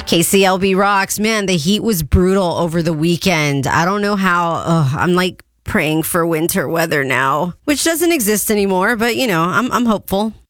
KCLB rocks. Man, the heat was brutal over the weekend. I don't know how. I'm like praying for winter weather now, which doesn't exist anymore, but I'm hopeful.